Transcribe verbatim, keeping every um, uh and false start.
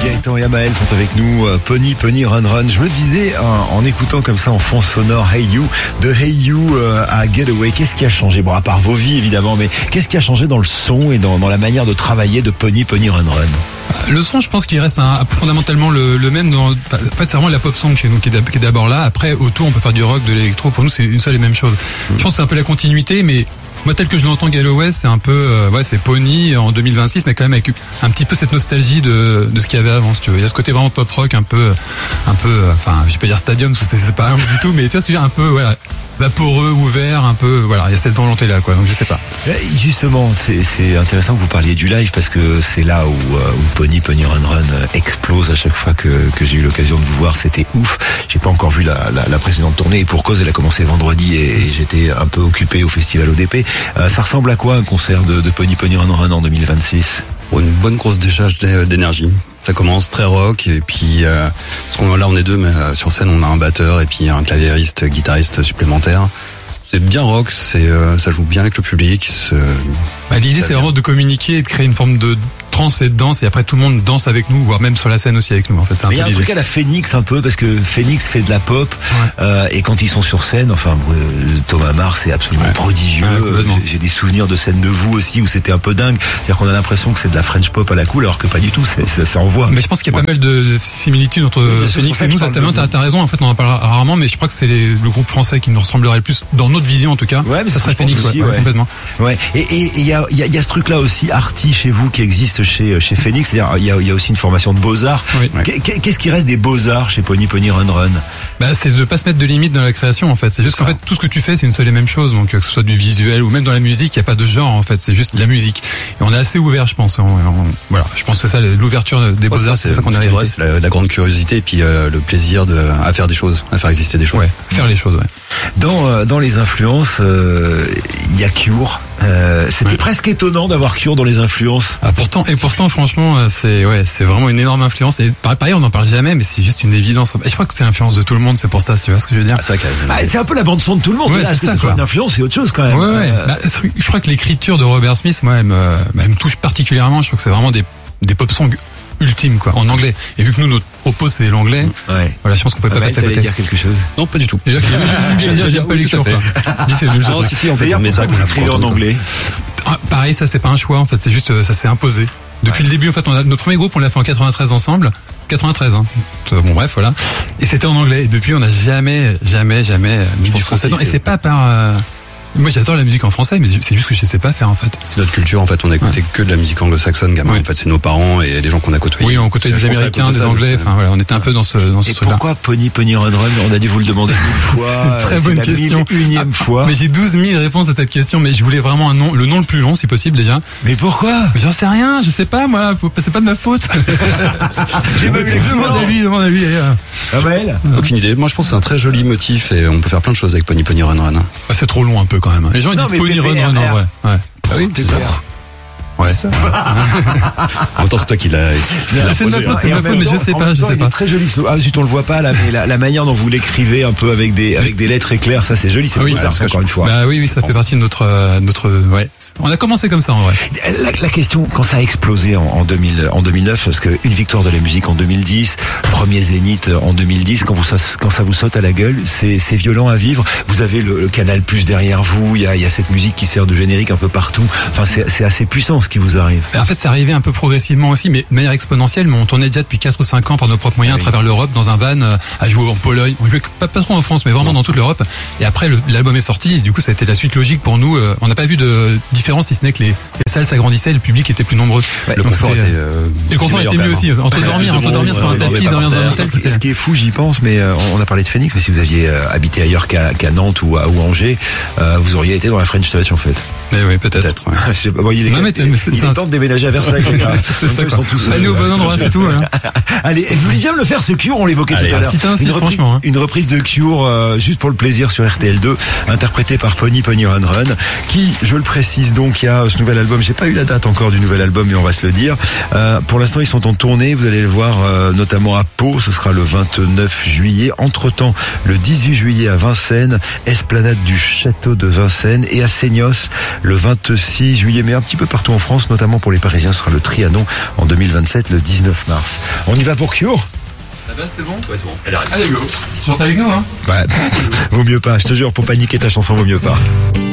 Gaëtan et Amael sont avec nous. Pony, Pony, Run Run. Je me disais, en, en écoutant comme ça en fond sonore Hey You, de Hey You euh, à Getaway, qu'est-ce qui a changé? Bon, à part vos vies évidemment, mais qu'est-ce qui a changé dans le son et dans, dans la manière de travailler de Pony, Pony, Run Run? Le son, je pense qu'il reste un, fondamentalement le, le même. Dans, en fait, c'est vraiment la pop song chez nous qui est, qui est d'abord là. Après, autour, on peut faire du rock, de l'électro. Pour nous, c'est une seule et même chose. Mmh. Je pense que c'est un peu la continuité, mais moi, tel que je l'entends, Getaway, c'est un peu, euh, ouais, c'est Pony en deux mille vingt-six, mais quand même avec un petit peu cette nostalgie de, de ce qu'il y avait avant, si tu veux. Il y a ce côté vraiment pop rock, un peu, un peu, enfin, je vais pas dire stadium, parce que c'est pas du tout, mais tu vois, c'est un peu, voilà, vaporeux, ouvert, un peu, voilà, il y a cette volonté-là, quoi. Donc je sais pas. Justement, c'est, c'est intéressant que vous parliez du live parce que c'est là où, où Pony, Pony, Run Run explose à chaque fois que, que j'ai eu l'occasion de vous voir. C'était ouf. J'ai pas encore vu la, la, la précédente tournée et pour cause, elle a commencé vendredi et, et j'étais un peu occupé au festival O D P. Euh, ça ressemble à quoi un concert de, de Pony, Pony, Run Run en deux mille vingt-six? Une bonne grosse décharge d'énergie. Ça commence très rock et puis euh, parce qu'on là on est deux, mais euh, sur scène on a un batteur et puis un claviériste, guitariste supplémentaire. C'est bien rock, c'est euh, ça joue bien avec le public. Bah, l'idée c'est vraiment de communiquer et de créer une forme de trance et de danse et après tout le monde danse avec nous, voire même sur la scène aussi avec nous. En fait, c'est un mais il y a un l'idée. truc à la Phoenix un peu parce que Phoenix fait de la pop ouais. euh, et quand ils sont sur scène, enfin euh, Thomas Mars c'est absolument ouais. prodigieux. Ouais, j'ai, j'ai des souvenirs de scènes de vous aussi où c'était un peu dingue. C'est-à-dire qu'on a l'impression que c'est de la French pop à la cool alors que pas du tout. C'est, ça, ça envoie. Mais je pense qu'il y a ouais. pas mal de similitudes entre oui, Phoenix et nous. T'as, t'as, t'as raison. En fait, on en parle rarement, mais je crois que c'est les, le groupe français qui nous ressemblerait le plus dans notre vision en tout cas. Ouais, mais ça serait Phoenix aussi, ouais, ouais. Ouais, complètement. Ouais. Et il y a il y a, y a ce truc-là aussi arty chez vous qui existe chez chez Phoenix. C'est-à-dire, il y a, il y a aussi une formation de beaux-arts. Oui. Qu'est-ce qui reste des beaux-arts chez Pony, Pony, Run Run? Bah, c'est de pas se mettre de limites dans la création, en fait. C'est juste qu'en fait, tout ce que tu fais, c'est une seule et même chose. Donc, que ce soit du visuel ou même dans la musique, il n'y a pas de genre, en fait. C'est juste de la musique. Et on est assez ouvert, je pense. On, on, voilà. Je pense que c'est ça, l'ouverture des beaux-arts, c'est, c'est ça qu'on a réalisé. C'est la, la grande curiosité et puis euh, le plaisir de, à faire des choses, à faire exister des choses. Ouais, faire les choses, ouais. Dans, euh, dans les influences, il euh, y a Cure. Euh, c'était ouais. presque étonnant d'avoir Cure dans les influences. Ah, pourtant, et pourtant, franchement, c'est, ouais, c'est vraiment une énorme influence. Et pareil, on n'en parle jamais, mais c'est juste une évidence. Et je crois que c'est l'influence de tout le monde, c'est pour ça, tu vois ce que je veux dire. Ah, c'est, vrai ah, c'est un peu la bande son de tout le monde. Ouais, là, c'est ça, ça, c'est une influence, c'est autre chose quand même. Ouais, ouais. Euh... Bah, je crois que l'écriture de Robert Smith, moi, elle me, elle me touche particulièrement. Je trouve que c'est vraiment des, des pop songs ultimes, quoi, en anglais. Et vu que nous, notre propos, c'est l'anglais, ouais. voilà, je pense qu'on peut ah, pas bah, passer à côté. dire quelque chose? Non, pas du tout. Déjà, j'aime, j'aime pas les lectures, quoi. Non, si, si, on peut dire, mais ça, vous l'écrivez en anglais. Ah, pareil, ça, c'est pas un choix, en fait, c'est juste, ça s'est imposé. Depuis ouais. le début, en fait, on a, notre premier groupe, on l'a fait en quatre-vingt-treize ensemble. quatre-vingt-treize, hein. Bon, bref, voilà. Et c'était en anglais. Et depuis, on n'a jamais, jamais, jamais mis du français. Et c'est pas par, euh... moi, j'adore la musique en français, mais c'est juste que je sais pas faire, en fait. C'est notre culture, en fait. On a écouté ouais. que de la musique anglo-saxonne, gamin. Ouais. En fait, c'est nos parents et les gens qu'on a côtoyés. Oui, on côtoyait des Américains, des Anglais. Enfin, voilà, on était un peu dans ce, dans ce et truc-là. Pourquoi Pony, Pony, Run Run? On a dû vous le demander une fois. C'est une très bonne question. Unième ah, fois. Mais j'ai douze mille réponses à cette question, mais je voulais vraiment un nom, le nom le plus long, si possible, déjà. Mais pourquoi? J'en sais rien, je sais pas, moi. Faut, c'est pas de ma faute. J'ai pas vu demande à lui, demande à lui, d'ailleurs. Ah, Maël? Aucune idée. Moi, je pense que c'est un très joli motif et on peut faire plein de choses avec Pony, Pony, Run Run. Ah, c'est trop long, un peu, quand même. Les gens, ils disent Pony, Run Run, en vrai. Ouais. Ah oui, c'est ça. Ouais. C'est ça. En même temps, c'est toi qui l'as. C'est ma faute, c'est ma faute, mais je sais pas, je sais pas. Très joli. Ah, zut, on le voit pas là, mais la, la manière dont vous l'écrivez un peu avec des avec des lettres éclair, ça c'est joli, c'est oui, ça, encore une fois. Bah oui, oui, ça fait partie de notre notre. Ouais. On a commencé comme ça en vrai. La, la question, quand ça a explosé en, en deux mille en deux mille neuf, parce que une victoire de la musique en deux mille dix, premier Zénith en deux mille dix, quand vous quand ça vous saute à la gueule, c'est c'est violent à vivre. Vous avez le, le Canal Plus derrière vous, il y a il y a cette musique qui sert de générique un peu partout. Enfin, c'est c'est assez puissant ce qui vous arrive. En fait, c'est arrivé un peu progressivement aussi, mais de manière exponentielle. Mais on tournait déjà depuis quatre ou cinq ans par nos propres moyens oui. à travers l'Europe, dans un van, euh, à jouer en Pologne. On jouait pas, pas trop en France, mais vraiment dans toute l'Europe. Et après, le, l'album est sorti. Et du coup, ça a été la suite logique pour nous. Euh, on n'a pas vu de différence, si ce n'est que les, les salles s'agrandissaient, et le public était plus nombreux. Ouais, le confort était, euh, le confort était mieux aussi. Entre ouais, dormir, entre dormir sur un tapis, dormir dans un hôtel. Ce qui est fou, j'y pense, mais euh, on a parlé de Phoenix, mais si vous aviez euh, habité ailleurs qu'à, qu'à Nantes ou à ou Angers, euh, vous auriez été dans la French Touch en fait. Mais oui, peut-être. peut-être ouais. Je sais pas, bon, il est, non, mais il, il est temps de déménager à Versailles. Ils sont tous allez au bon endroit, c'est tout. Hein. Allez, vous voulez bien me le faire ce Cure, on l'évoquait allez, tout à l'heure. Une, une, reprise, hein. une reprise de Cure euh, juste pour le plaisir sur R T L deux, interprétée par Pony, Pony, Run Run, qui, je le précise donc, il y a ce nouvel album. J'ai pas eu la date encore du nouvel album, mais on va se le dire. Euh, pour l'instant, ils sont en tournée. Vous allez le voir euh, notamment à Pau. Ce sera le vingt-neuf juillet. Entre-temps, le dix-huit juillet à Vincennes, Esplanade du Château de Vincennes, et à Seignos le vingt-six juillet, mais un petit peu partout en France. France, notamment pour les Parisiens. Ce sera le Trianon en deux mille vingt-sept, le dix-neuf mars. On y va pour Cure? La base, c'est bon? Ouais, c'est bon. Allez, allez, go. Tu sortes avec nous, hein? Bah, vaut mieux pas. Je te jure, pour paniquer ta chanson, vaut mieux pas.